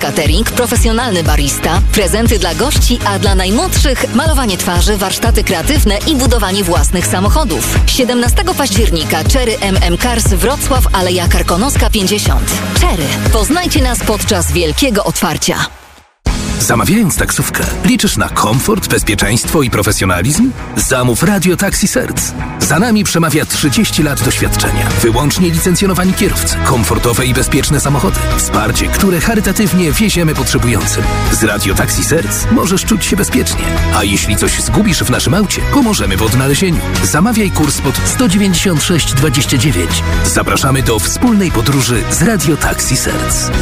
catering, profesjonalny barista, prezenty dla gości, a dla najmłodszych malowanie twarzy, warsztaty kreatywne i budowanie własnych samochodów. 17 października Cherry MM Cars Wrocław, Aleja Karkonoska 50. Cherry. Poznajcie nas podczas wielkiego otwarcia. Zamawiając taksówkę, liczysz na komfort, bezpieczeństwo i profesjonalizm? Zamów Radio Taxi Serc. Za nami przemawia 30 lat doświadczenia. Wyłącznie licencjonowani kierowcy, komfortowe i bezpieczne samochody, wsparcie, które charytatywnie wieziemy potrzebującym. Z Radio Taxi Serc możesz czuć się bezpiecznie. A jeśli coś zgubisz w naszym aucie, pomożemy w odnalezieniu. Zamawiaj kurs pod 196,29. Zapraszamy do wspólnej podróży z Radio Taxi Serc.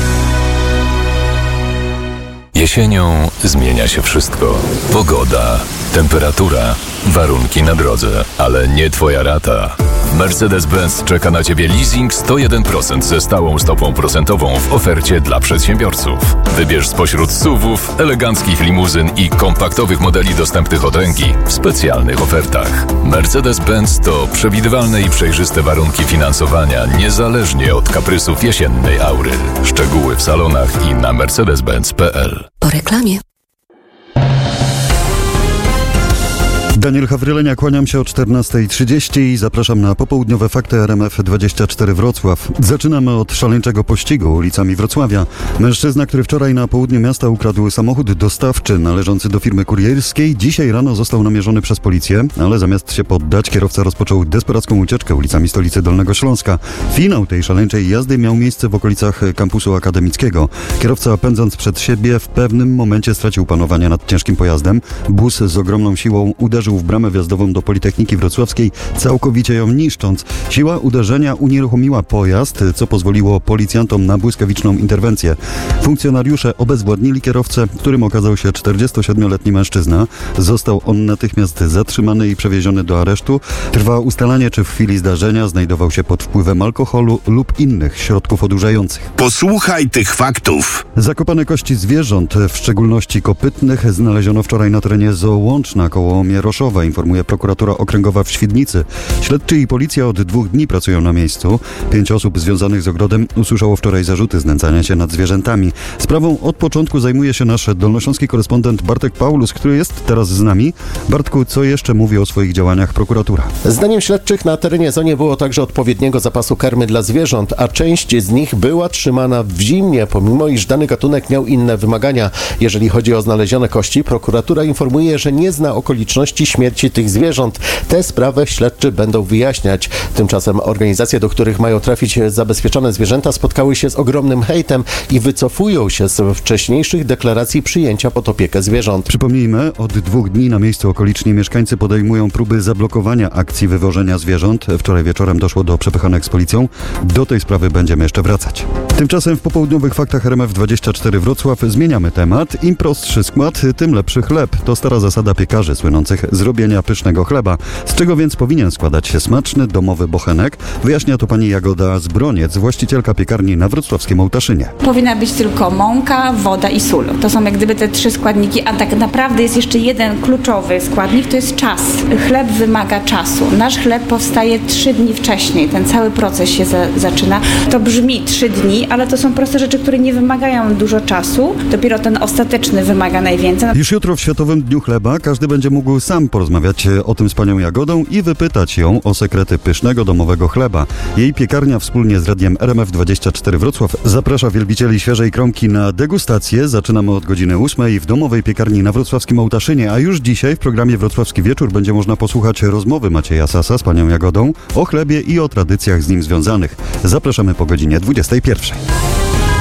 Jesienią zmienia się wszystko. Pogoda, temperatura, warunki na drodze, ale nie Twoja rata. Mercedes-Benz czeka na Ciebie leasing 101% ze stałą stopą procentową w ofercie dla przedsiębiorców. Wybierz spośród SUV-ów, eleganckich limuzyn i kompaktowych modeli dostępnych od ręki w specjalnych ofertach. Mercedes-Benz to przewidywalne i przejrzyste warunki finansowania niezależnie od kaprysów jesiennej aury. Szczegóły w salonach i na mercedes-benz.pl. Po reklamie. Daniel Hawrylenia, kłaniam się o 14:30 i zapraszam na popołudniowe fakty RMF24 Wrocław. Zaczynamy od szaleńczego pościgu ulicami Wrocławia. Mężczyzna, który wczoraj na południu miasta ukradł samochód dostawczy należący do firmy kurierskiej, dzisiaj rano został namierzony przez policję, ale zamiast się poddać, kierowca rozpoczął desperacką ucieczkę ulicami stolicy Dolnego Śląska. Finał tej szaleńczej jazdy miał miejsce w okolicach kampusu akademickiego. Kierowca, pędząc przed siebie, w pewnym momencie stracił panowanie nad ciężkim pojazdem. Bus z ogromną siłą uderzył w bramę wjazdową do Politechniki Wrocławskiej, całkowicie ją niszcząc. Siła uderzenia unieruchomiła pojazd, co pozwoliło policjantom na błyskawiczną interwencję. Funkcjonariusze obezwładnili kierowcę, którym okazał się 47-letni mężczyzna. Został on natychmiast zatrzymany i przewieziony do aresztu. Trwa ustalanie, czy w chwili zdarzenia znajdował się pod wpływem alkoholu lub innych środków odurzających. Posłuchaj tych faktów. Zakopane kości zwierząt, w szczególności kopytnych, znaleziono wczoraj na terenie Zoo Łączna koło Mieroszowa, informuje prokuratura okręgowa w Świdnicy. Śledczy i policja od 2 dni pracują na miejscu. 5 osób związanych z ogrodem usłyszało wczoraj zarzuty znęcania się nad zwierzętami. Sprawą od początku zajmuje się nasz dolnośląski korespondent Bartek Paulus, który jest teraz z nami. Bartku, co jeszcze mówi o swoich działaniach prokuratura? Zdaniem śledczych na terenie zoo nie było także odpowiedniego zapasu karmy dla zwierząt, a część z nich była trzymana w zimnie, pomimo iż dany gatunek miał inne wymagania. Jeżeli chodzi o znalezione kości, prokuratura informuje, że nie zna okoliczności śmierci tych zwierząt. Tę sprawę śledczy będą wyjaśniać. Tymczasem organizacje, do których mają trafić zabezpieczone zwierzęta, spotkały się z ogromnym hejtem i wycofują się z wcześniejszych deklaracji przyjęcia pod opiekę zwierząt. Przypomnijmy, od 2 dni na miejscu okoliczni mieszkańcy podejmują próby zablokowania akcji wywożenia zwierząt. Wczoraj wieczorem doszło do przepychanek z policją. Do tej sprawy będziemy jeszcze wracać. Tymczasem w popołudniowych faktach RMF24 Wrocław zmieniamy temat. Im prostszy skład, tym lepszy chleb. To stara zasada piekarzy słynących z robienia pysznego chleba. Z czego więc powinien składać się smaczny, domowy bochenek? Wyjaśnia to pani Jagoda Zbroniec, właścicielka piekarni na wrocławskim Ołtaszynie. Powinna być tylko mąka, woda i sól. To są jak gdyby te 3 składniki, a tak naprawdę jest jeszcze jeden kluczowy składnik, to jest czas. Chleb wymaga czasu. Nasz chleb powstaje 3 dni wcześniej. Ten cały proces się zaczyna. To brzmi 3 dni, ale to są proste rzeczy, które nie wymagają dużo czasu. Dopiero ten ostateczny wymaga najwięcej. Już jutro w Światowym Dniu Chleba każdy będzie mógł sam porozmawiać o tym z panią Jagodą i wypytać ją o sekrety pysznego domowego chleba. Jej piekarnia wspólnie z radiem RMF24 Wrocław zaprasza wielbicieli świeżej kromki na degustację. Zaczynamy od godziny 8 w domowej piekarni na wrocławskim Ołtaszynie, a już dzisiaj w programie Wrocławski Wieczór będzie można posłuchać rozmowy Macieja Sasa z panią Jagodą o chlebie i o tradycjach z nim związanych. Zapraszamy po godzinie 21.